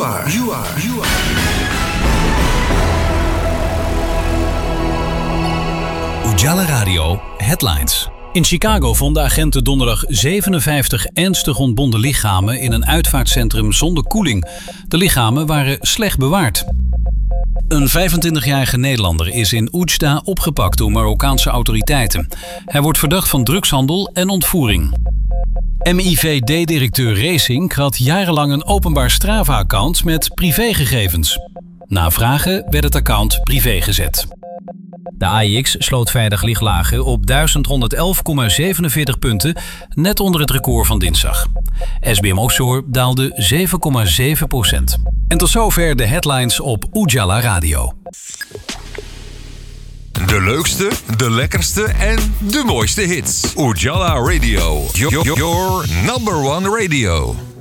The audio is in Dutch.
are. Ujala Radio Headlines. In Chicago vonden agenten donderdag 57 ernstig ontbonden lichamen in een uitvaartcentrum zonder koeling. De lichamen waren slecht bewaard. Een 25-jarige Nederlander is in Oujda opgepakt door Marokkaanse autoriteiten. Hij wordt verdacht van drugshandel en ontvoering. MIVD-directeur Racing had jarenlang een openbaar Strava-account met privégegevens. Na vragen werd het account privé gezet. De AEX sloot vrijdag lichtlager op 1111,47 punten, net onder het record van dinsdag. SBM Offshore daalde 7,7%. En tot zover de headlines op Ujala Radio. De leukste, de lekkerste en de mooiste hits. Ujala Radio. Your number one radio.